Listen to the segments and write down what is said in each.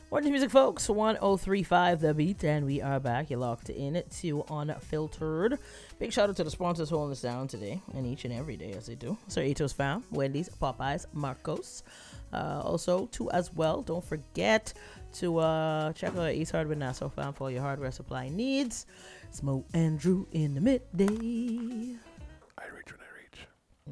Morning music, folks. 1035 The Beat, and we are back. You're locked in to Unfiltered. Big shout out to the sponsors holding us down today and each and every day as they do. Cerritos Farm, Wendy's, Popeyes, Marcos. Also, too, as well, don't forget to check out East Hardware Nassau Farm for all your hardware supply needs. It's Mo Andrew in the midday. I reach.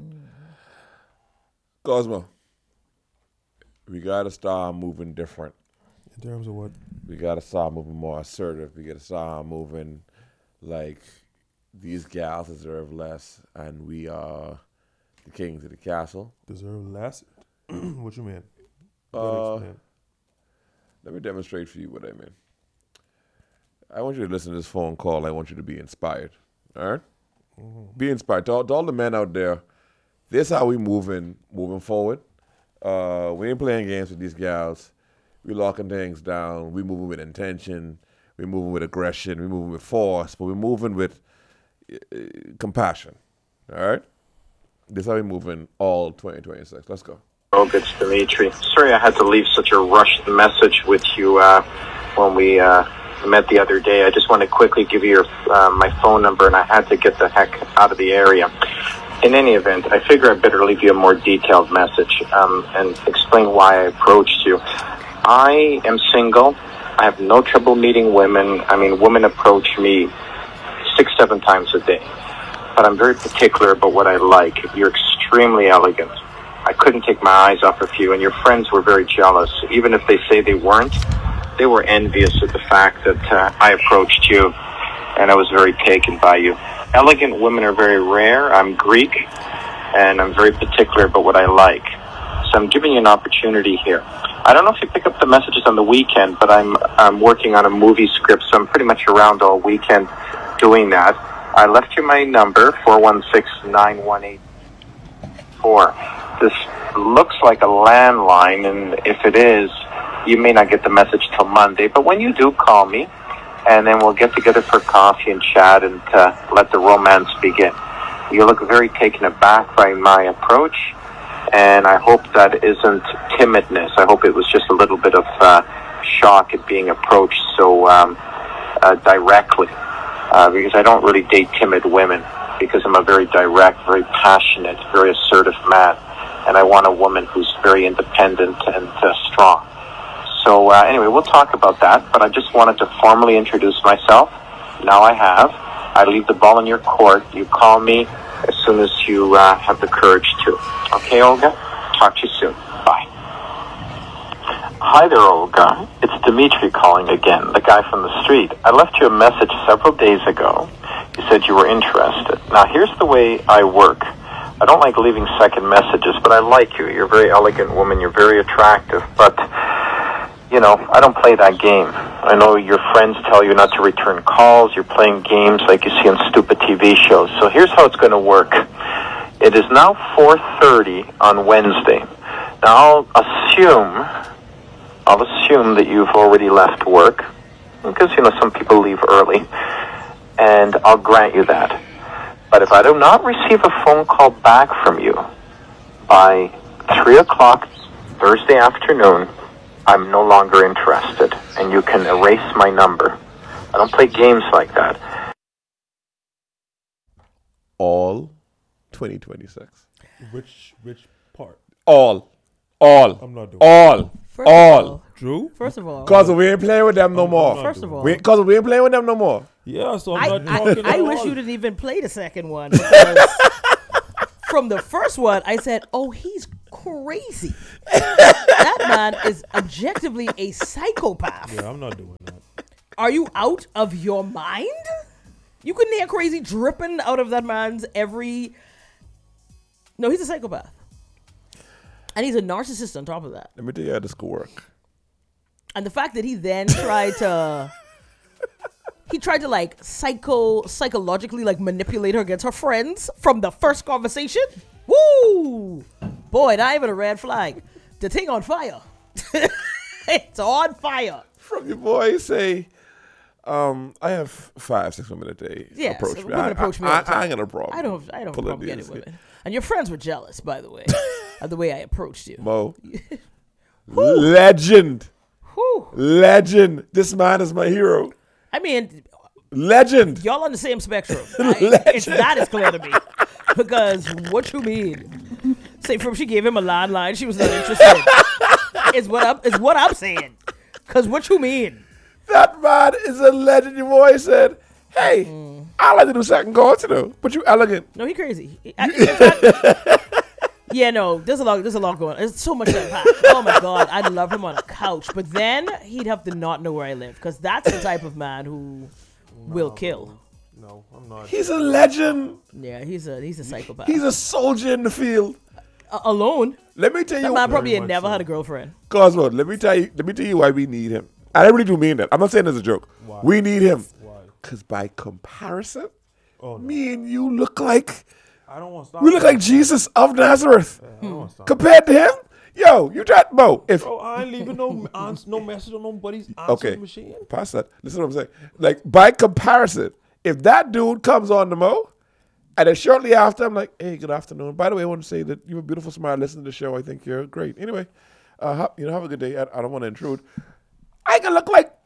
Cosmo, we gotta start moving different. In terms of what? We gotta start moving more assertive. We gotta start moving like these gals deserve less, and we are the kings of the castle. Deserve less? What you mean? Let me demonstrate for you what I mean. I want you to listen to this phone call. I want you to be inspired. All right? Mm-hmm. Be inspired. To all the men out there, this is how we moving forward. We ain't playing games with these gals. We locking things down. We moving with intention. We moving with aggression. We moving with force. But we moving with compassion. All right? This is how we moving all 2026. Let's go. Oh, it's Dimitri. Sorry I had to leave such a rushed message with you when we met the other day. I just want to quickly give you my phone number, and I had to get the heck out of the area. In any event, I figure I better leave you a more detailed message and explain why I approached you. I am single. I have no trouble meeting women. I mean, women approach me 6-7 times a day. But I'm very particular about what I like. You're extremely elegant. I couldn't take my eyes off of you, and your friends were very jealous. Even if they say they weren't, they were envious of the fact that I approached you, and I was very taken by you. Elegant women are very rare. I'm Greek, and I'm very particular about what I like. So I'm giving you an opportunity here. I don't know if you pick up the messages on the weekend, but I'm working on a movie script, so I'm pretty much around all weekend doing that. I left you my number, 416-918-4. This looks like a landline, and if it is, you may not get the message till Monday. But when you do, call me, and then we'll get together for coffee and chat and let the romance begin. You look very taken aback by my approach, and I hope that isn't timidness. I hope it was just a little bit of shock at being approached so directly, because I don't really date timid women, because I'm a very direct, very passionate, very assertive man, and I want a woman who's very independent and strong. So anyway, we'll talk about that, but I just wanted to formally introduce myself. Now I have. I leave the ball in your court. You call me as soon as you have the courage to. Okay, Olga? Talk to you soon. Bye. Hi there, Olga. It's Dimitri calling again, the guy from the street. I left you a message several days ago. You said you were interested. Now, here's the way I work. I don't like leaving second messages, but I like you. You're a very elegant woman. You're very attractive. But, you know, I don't play that game. I know your friends tell you not to return calls. You're playing games like you see on stupid TV shows. So here's how it's going to work. It is now 4:30 on Wednesday. Now, I'll assume that you've already left work, because, you know, some people leave early, and I'll grant you that. But if I do not receive a phone call back from you by 3 o'clock Thursday afternoon, I'm no longer interested, and you can erase my number. I don't play games like that. All 2026. Which part? All. I'm not doing all. First of all, Drew? First of all, Cause we ain't playing with them no more. First of all, Cause we ain't playing with them no more. Yeah, so I'm not talking I at wish all. you didn't even play the second one, because from the first one, I said, oh, he's crazy. That man is objectively a psychopath. Yeah, I'm not doing that. Are you out of your mind? You couldn't hear crazy dripping out of that man's every... No, he's a psychopath. And he's a narcissist on top of that. Let me tell you how this could work. And the fact that he then tried to... He tried to like psychologically like manipulate her against her friends from the first conversation. Woo! Boy, not even a red flag. The thing on fire. It's on fire. From your boy, say, I have 5-6 women a day approach me. Women approach me all the time. I ain't got a problem. I don't have a problem getting women. And your friends were jealous, by the way, of the way I approached you. Mo. Legend. Whew. Legend. This man is my hero. I mean, Legend. y'all on the same spectrum. That is clear to me. Because what you mean? Say from she gave him a landline, she was not interested. Is what I'm saying. Because what you mean? That man is a legend. Your boy said, hey, I like to do second calls, but you elegant. No, he crazy. Yeah, no, there's a lot going on. There's so much to unpack. Oh my God, I'd love him on a couch. But then he'd have to not know where I live. Because that's the type of man who will kill. No, I'm not. He's a legend. Yeah, he's a psychopath. He's a soldier in the field. Alone. Let me tell That you. man probably Very had much never so. had a girlfriend. Cosmo, let me tell you why we need him. And I really do mean that. I'm not saying it as a joke. Why? We need him. Why? Because by comparison, Oh, no. me and you look like I don't want to stop. we look like Jesus of Nazareth. I don't want to stop. Compared to him, yo, you try Mo. If Bro, I ain't leaving no message on nobody's answering okay, machine. pass that. Listen to what I'm saying. Like by comparison, if that dude comes on the Mo, and then shortly after, I'm like, hey, good afternoon. By the way, I want to say that you're a beautiful smile. Listen to the show. I think you're great. Anyway, have a good day. I don't want to intrude. I can look like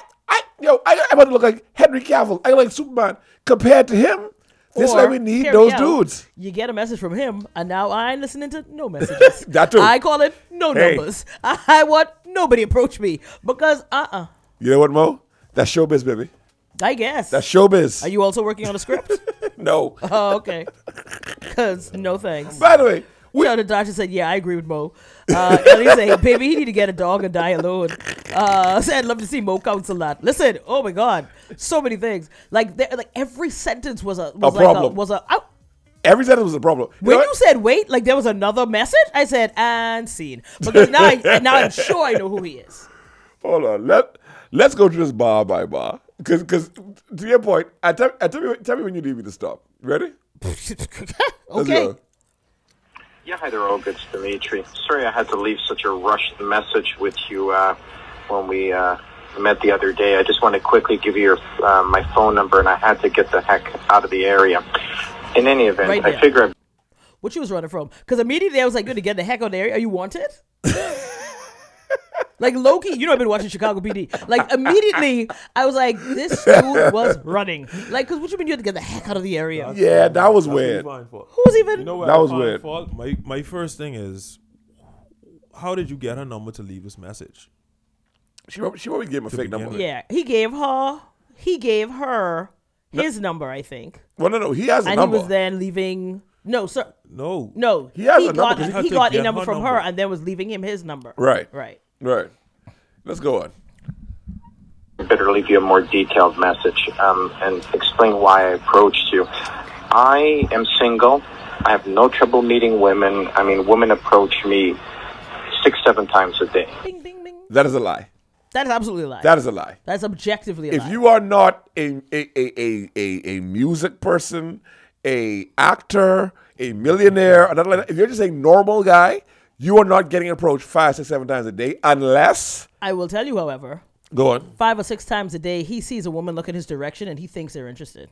I want to look like Henry Cavill. I look like Superman compared to him. This is why we need hear those me out. dudes. You get a message from him, and now I ain't listening to no messages. That too. I call it no Hey. numbers. I want nobody approach me because You know what, Mo? That's showbiz, baby. I guess. That's showbiz. Are you also working on a script? No. Oh, okay. Because no thanks. By the way, So the doctor said, yeah, I agree with Mo. And he said, baby, he need to get a dog and die alone. Said, I'd love to see Mo counsel that. Listen, oh my God, so many things. Like every sentence was a problem. Every sentence was a problem. When know you said wait, like there was another message, I said, and scene. Because now I'm sure I know who he is. Hold on. Let's go through this bar by bar. Because to your point, tell me when you need me to stop. Ready? Let's Okay. go. Yeah, hi there, Olga. It's Dimitri. Sorry I had to leave such a rushed message with you when we met the other day. I just want to quickly give you my phone number, and I had to get the heck out of the area. In any event, Right I there. figure What you was running from? Because immediately I was like, good to get the heck out of there. Are you wanted? Like Loki, you know I've been watching Chicago PD. Like immediately I was like, this dude was running. Like, because what you mean you had to get the heck out of the area? Yeah, that was That's what you weird. find fault. Who's even? You know what? That I was find weird. fault? My first thing is, how did you get her number to leave this message? She probably gave him a fake begin number. with. Yeah, he gave her his number, I think. Well, no, he has a And number. he was then leaving. No, sir. No. No. He has a number got, 'cause he had he to got a get number her from her number. and then was leaving him his number. Right. Right. Right. Let's go on. I better leave you a more detailed message and explain why I approached you. I am single. I have no trouble meeting women. I mean, women approach me 6-7 times a day. Ding, ding, ding. That is a lie. That is absolutely a lie. That is a lie. That's objectively a If lie. you are not a music person, a actor, a millionaire, or nothing like that, if you're just a normal guy, you are not getting approached 5, 6, 7 times a day unless. I will tell you, however, Go on. 5 or 6 times a day, he sees a woman look in his direction and he thinks they're interested.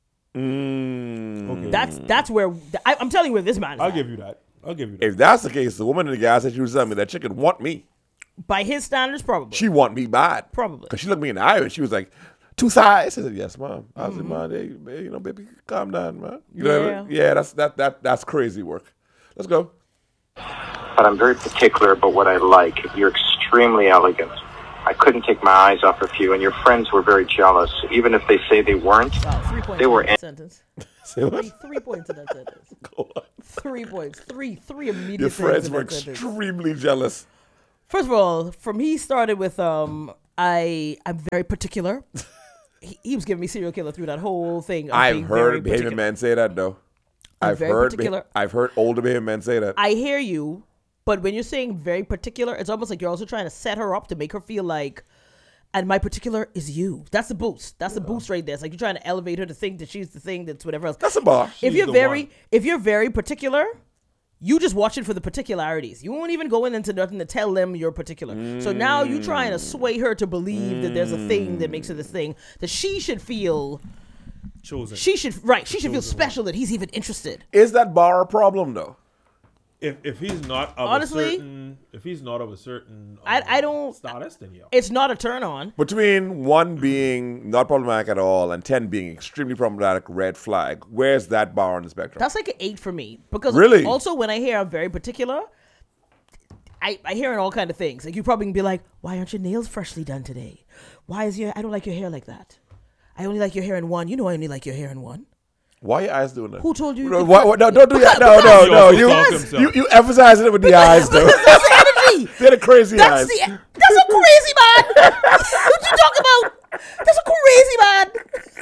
Okay. That's where I'm telling you where this man is. I'll at. give you that. If that's the case, the woman in the gas that you was telling me that chicken want me. By his standards, probably. She want me bad. Probably. Because she looked me in the eye and she was like, 2 thighs. I said, yes, mom. I was like, mom, hey, baby, calm down, man. You know what I mean? Yeah, that's crazy work. Let's go. But I'm very particular about what I like. You're extremely elegant. I couldn't take my eyes off of you, and your friends were very jealous. Even if they say they weren't, Wow, 3 points They in were that sentence. Say what? 3 points in that sentence. Go on. 3 points. Three immediate Your things friends in were that sentence. extremely jealous. First of all, he started with I'm very particular. He was giving me serial killer through that whole thing. Of I've being very heard behavior particular. men say that, though. I'm I've very heard particular. I've heard older behavior men say that. I hear you, but when you're saying very particular, it's almost like you're also trying to set her up to make her feel like, and my particular is you. That's the boost. That's the boost right there. It's like you're trying to elevate her to think that she's the thing that's whatever else. That's a bar. If She's you're the very one. if you're very particular, you just watch it for the particularities. You won't even go into nothing to tell them you're particular. So now you're trying to sway her to believe that there's a thing that makes her this thing that she should feel. Chosen. She should feel special that he's even interested. Is that bar a problem, though? If he's not of Honestly, a certain if he's not of a certain I don't. status, then yeah. It's not a turn on. Between 1 being not problematic at all and 10 being extremely problematic, red flag, where's that bar on the spectrum? That's like an 8 for me. Because Really? also when I hear I'm very particular, I hear all kind of things. Like you probably can be like, why aren't your nails freshly done today? I don't like your hair like that. I only like your hair in one. You know I only like your hair in one. Why are your eyes doing that? Who told you? No, don't do that. No. He also talked himself. You emphasizing it with the eyes, though. That's the energy. They're the crazy eyes. That's a crazy man. What you talking about? That's a crazy man.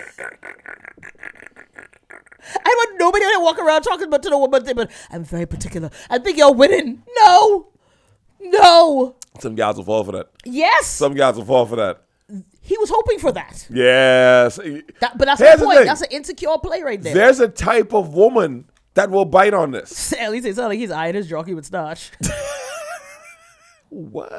I want nobody to walk around talking about to the woman thing, but I'm very particular. I think you're winning. No. Some guys will fall for that. Yes. Some guys will fall for that. He was hoping for that. Yes. But that's Here's the the point. thing. That's an insecure play right there. There's a type of woman that will bite on this. At least it sounds like he's eyeing his jockey with starch. What?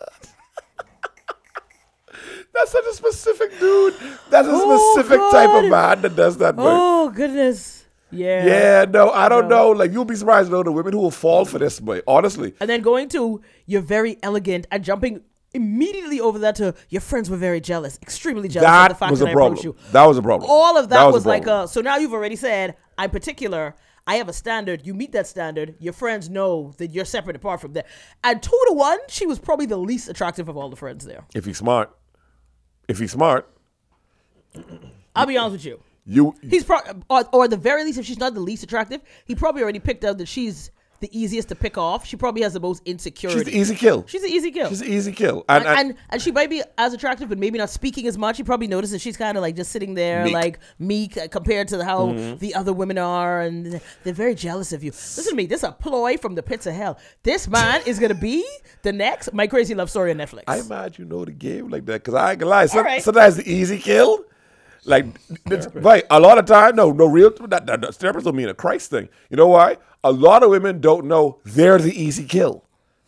That's such a specific dude. That's a specific type of man that does that. Oh, goodness. Yeah. Yeah, no, I don't know. Like, you'll be surprised, though, the women who will fall for this, boy. Honestly. And then going to, you're very elegant, and jumping immediately over that to, your friends were very jealous, extremely jealous of the That fact was that a I approached problem. you. That was a problem. All of that was a like, problem. so now you've already said, I'm particular. I have a standard. You meet that standard. Your friends know that you're separate apart from that. And 2 to 1, she was probably the least attractive of all the friends there. If he's smart, I'll be honest with you. He's or at the very least, if she's not the least attractive, he probably already picked out that she's the easiest to pick off. She probably has the most insecurity. she's the easy kill. She's an easy kill. She's an easy kill. And she might be as attractive, but maybe not speaking as much. He probably noticed that she's kind of like just sitting there, Meek. like meek compared to how the other women are, and they're very jealous of you. Listen to me. This is a ploy from the pits of hell. This man is gonna be the next My Crazy Love Story on Netflix. I'm mad you know the game like that, because I ain't gonna lie. All right. Sometimes the easy kill, like, right, a lot of time, no real, that therapists don't mean a Christ thing. You know why? A lot of women don't know they're the easy kill.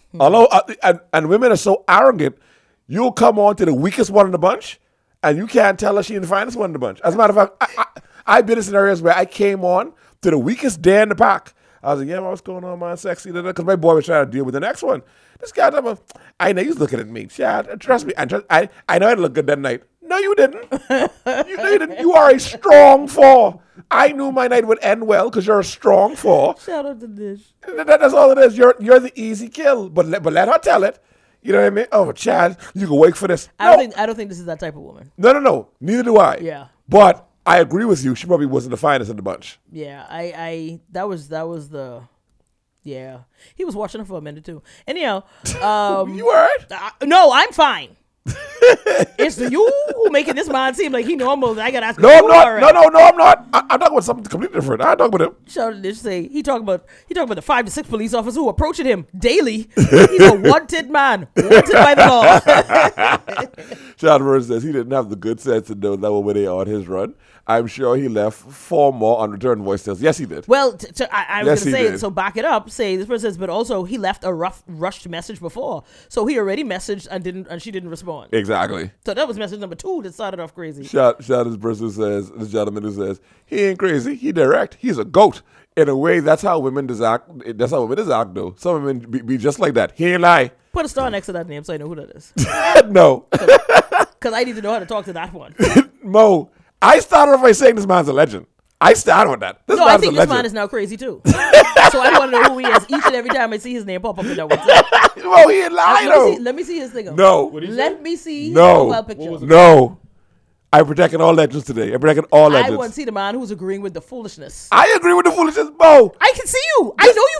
And women are so arrogant, you'll come on to the weakest one in the bunch, and you can't tell her she's the finest one in the bunch. As a matter of fact, I've been in scenarios where I came on to the weakest day in the pack. I was like, yeah, what's going on, man? Sexy. Because my boy was trying to deal with the next one. This guy, I know he was looking at me. Chad, trust me. I know I'd look good that night. No, you didn't. You didn't. You are a strong 4. I knew my night would end well because you're a strong 4. Shout out to Dish. That's all it is. You're the easy kill. But let her tell it. You know what I mean? Oh, Chad, you can wait for this. I don't think this is that type of woman. No. Neither do I. Yeah. But I agree with you. She probably wasn't the finest in the bunch. Yeah, that was the. Yeah, he was watching her for a minute too. Anyhow, You heard? no, I'm fine. It's you who making this man seem like he normal. I gotta ask. No, I'm you not. all right. No, I'm not. I'm talking about something completely different. I'm talking about him. Shout out to say he talking about the 5 to 6 police officers who approaching him daily. He's a wanted man, wanted by the law. Sean Burns says he didn't have the good sense to know that when they on his run. I'm sure he left 4 more unreturn voicemails. Yes, he did. Well, I was Yes, he going to say, did. so back it up. Say this person says, but also he left a rushed message before, so he already messaged and she didn't respond. Exactly. So that was message number 2 that started off crazy. Shout this person says, this gentleman who says, he ain't crazy, he direct, he's a goat. In a way, that's how women act. That's how women act, though. Some women be just like that. He ain't lie. Put a star next to that name so I know who that is. No. Because I need to know how to talk to that one. Mo, I started off by saying this man's a legend. I started with that. This No, I man's think a this legend. man is now crazy too. So I want to know who he is each and every time I see his name pop up in that WhatsApp. Mo, he ain't lie, though. Let me see his thing. No. Let me see his No. profile picture. No. I'm protecting all legends today. I'm protecting all I legends. want to see the man who's agreeing with the foolishness. I agree with the foolishness, Mo. I can see you. I know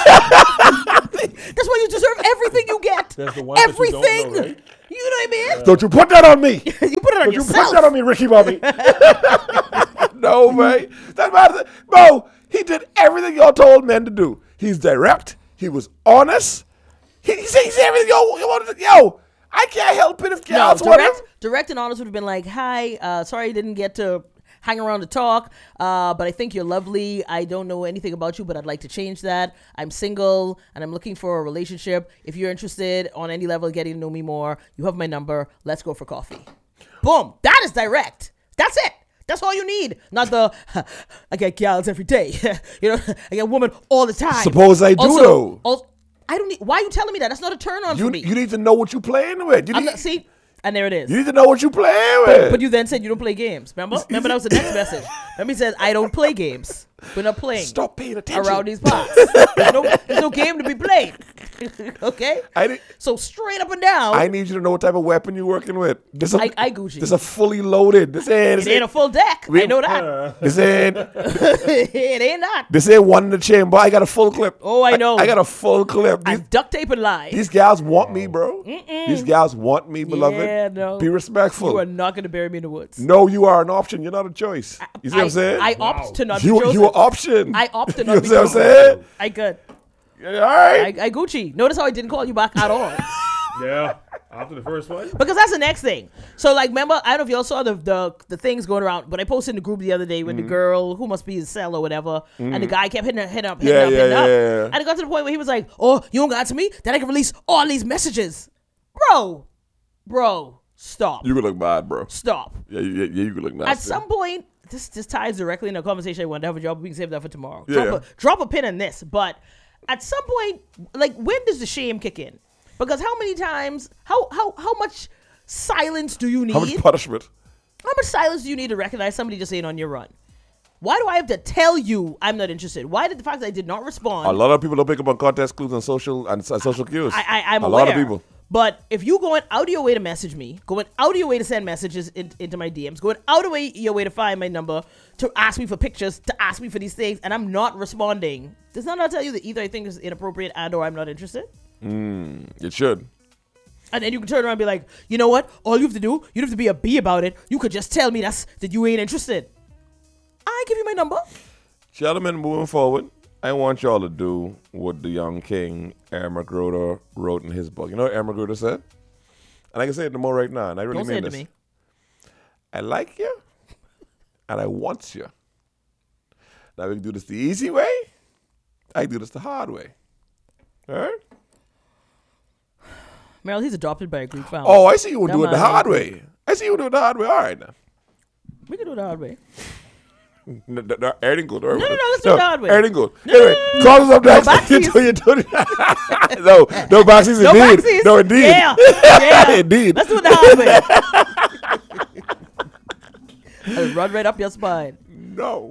you foolish. That's why you deserve everything you get. That's the one that you don't Everything. know, right? You know what I mean? Don't you put that on me. You put it on Don't you yourself. put that on me, Ricky Bobby. No, man. That man, Mo, he did everything y'all told men to do. He's direct. He was honest. He said everything y'all wanted to. Yo, I can't help it if No, gals want him. direct and honest would have been like, hi, sorry I didn't get to hang around to talk, but I think you're lovely. I don't know anything about you, but I'd like to change that. I'm single, and I'm looking for a relationship. If you're interested on any level getting to know me more, you have my number. Let's go for coffee. Boom. That is direct. That's it. That's all you need. Not the, I get gals every day. You know, I get women all the time. Suppose I do, though. I don't need. Why are you telling me that? That's not a turn on for me. You need to know what you're playing with. See, and there it is. You need to know what you're playing with. But you then said you don't play games. Remember that was the next message. Remember, he says I don't play games. We're not playing. Stop paying attention around these parts. There's no game to be played. Okay. So straight up and down. I need you to know what type of weapon you're working with. I Gucci. This is a fully loaded. This ain't a full deck. I know that. This ain't. It ain't that. This ain't one in the chamber. I got a full clip. Oh, I know. I got a full clip. I'm duct taping live. These gals want me, bro. These gals want me, beloved. Yeah, no. Be respectful. You are not going to bury me in the woods. No, you are an option. You're not a choice. You see what I'm saying? I opt to not be chosen. You are option. I opt to not be chosen. You see what I'm saying? I could. Yeah, all right. I Gucci. Notice how I didn't call you back at all. Yeah. After the first one? Because that's the next thing. So, like, remember, I don't know if y'all saw the things going around, but I posted in the group the other day with the girl who must be a cell or whatever, and the guy kept hitting up. And it got to the point where he was like, oh, you don't got to me? Then I can release all these messages. Bro, stop. You could look bad, bro. Stop. Yeah, you could look nasty. At some point, this ties directly into a conversation I want to have with y'all, but we can save that for tomorrow. Yeah. Drop a pin in this, but at some point, like, when does the shame kick in? Because how many times, how much silence do you need? How much punishment? How much silence do you need to recognize somebody just ain't on your run? Why do I have to tell you I'm not interested? Why did the fact that I did not respond? A lot of people don't pick up on context clues and social cues. I'm a aware. lot of people. But if you going out of your way to message me, going out of your way to send messages into my DMs, going out of your way to find my number, to ask me for pictures, to ask me for these things, and I'm not responding, does that not tell you that either I think it's inappropriate and or I'm not interested? It should. And then you can turn around and be like, you know what? All you have to do, you don't have to be a bee about it. You could just tell me that you ain't interested. I give you my number. Gentlemen, moving forward, I want y'all to do what the young king, Aaron McGruder, wrote in his book. You know what Aaron McGruder said? And I can say it no more right now, and I really Don't mean say it this. to me. I like you, and I want you. Now we can do this the easy way. I can do this the hard way. All right? Meryl, he's adopted by a Greek family. Oh, I see you do it the man hard ain't way. I see you do it the hard way. All right, now. We can do it the hard way. Everything good. No, let's do it the hard way. Everything good. Anyway, call us up next. No backsies No indeed. backsies. No, indeed. Yeah. Indeed. Let's do it the hard way. I'll run right up your spine. No.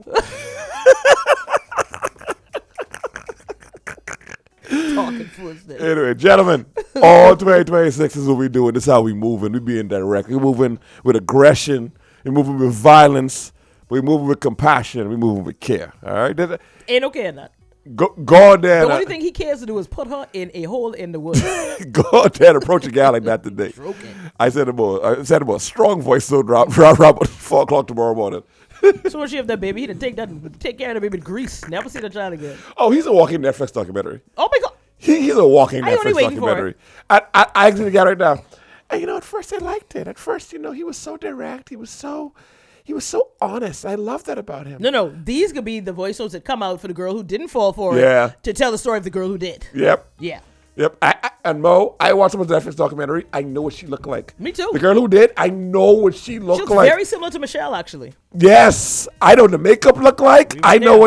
Talking foolishness. Anyway, gentlemen, all 2026 is what we doing. This is how we moving. We being direct. We moving with aggression. We moving with violence. We moving with compassion. We moving with care. All right? Ain't no care in that. Go out there. The only thing he cares to do is put her in a hole in the woods. Go out there and approach a guy like that today. I said about a strong voice, so drop at 4 o'clock tomorrow morning. So when she have that baby, he didn't take care of the baby in Greece. Never see the child again. Oh, he's a walking Netflix documentary. Oh my God. He's a walking I only Netflix waiting for documentary. I actually the guy right now. And at first I liked it. At first, he was so direct. He was so honest. I love that about him. No. These could be the voice notes that come out for the girl who didn't fall for Yeah. it to tell the story of the girl who did. Yep. Yeah. Yep. And Mo, I watched someone's Netflix documentary. I know what she looked like. Me too. The girl who did, I know what she looked She looks like. very similar to Michelle, actually. Yes, I know what the makeup look like. I know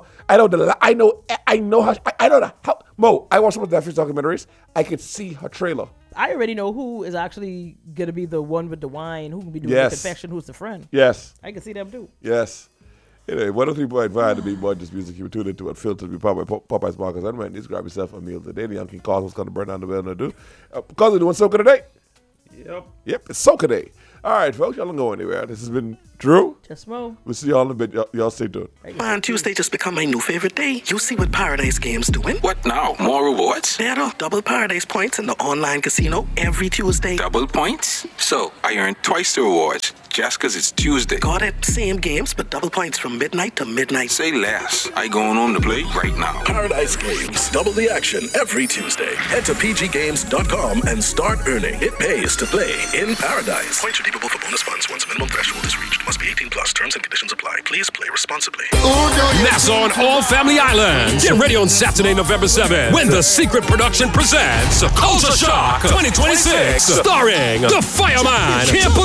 how Mo. I watched some of the Netflix documentaries. I could see her trailer. I already know who is actually gonna be the one with the wine, who can be doing Yes. the confession, who's the friend. Yes, I can see them too. yes. Anyway, one of the people I admire to be more just music. You were tuned into it, filtered to be Popeye's Marcus. And man, just grab yourself a meal today. The Young King Cosmos going to burn down the building to do. Because we're doing Soca today. Yep, it's Soca Day. All right, folks, y'all don't go anywhere. This has been Drew. Just Mo. We'll see y'all in a bit. Y'all stay tuned. Man, Tuesday just become my new favorite day. You see what Paradise Games doing? What now? More rewards? Better. Double Paradise points in the online casino every Tuesday. Double points? So, I earn twice the rewards just because it's Tuesday. Got it. Same games, but double points from midnight to midnight. Say less. I going home to play right now. Paradise Games. Double the action every Tuesday. Head to pggames.com and start earning. It pays to play in Paradise. Points redeemable for bonus funds once minimum threshold is reached. Must be 18 plus. Terms and conditions apply. Please play responsibly. Nassau on all family islands. Get ready on Saturday, November 7th, when The Secret Production presents Culture Shock 2026, starring The Fireman, Camp